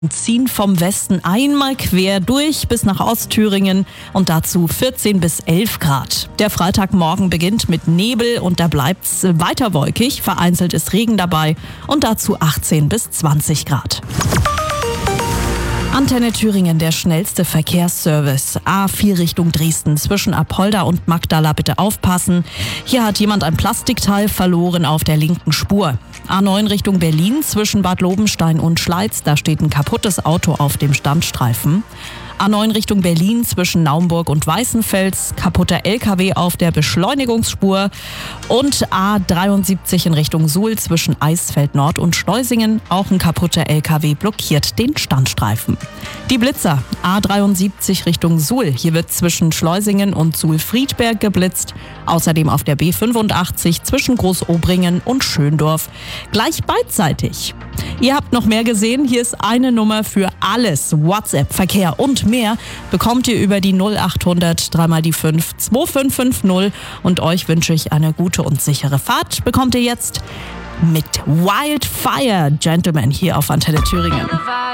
Ziehen vom Westen einmal quer durch bis nach Ostthüringen und dazu 14 bis 11 Grad. Der Freitagmorgen beginnt mit Nebel und da bleibt's weiter wolkig. Vereinzelt ist Regen dabei und dazu 18 bis 20 Grad. Antenne Thüringen, der schnellste Verkehrsservice. A4 Richtung Dresden. Zwischen Apolda und Magdala bitte aufpassen. Hier hat jemand ein Plastikteil verloren auf der linken Spur. A9 Richtung Berlin zwischen Bad Lobenstein und Schleiz. Da steht ein kaputtes Auto auf dem Standstreifen. A9 Richtung Berlin zwischen Naumburg und Weißenfels. Kaputter LKW auf der Beschleunigungsspur. Und A73 in Richtung Suhl zwischen Eisfeld Nord und Schleusingen. Auch ein kaputter LKW blockiert den Standstreifen. Die Blitzer. A73 Richtung Suhl. Hier wird zwischen Schleusingen und Suhl-Friedberg geblitzt. Außerdem auf der B85 zwischen Großobringen und Schöndorf. Gleich beidseitig. Ihr habt noch mehr gesehen. Hier ist eine Nummer für alles. WhatsApp, Verkehr und mehr bekommt ihr über die 0800 3 die 5 2550. Und euch wünsche ich eine gute und sichere Fahrt. Bekommt ihr jetzt mit Wildfire Gentleman hier auf Antenne Thüringen.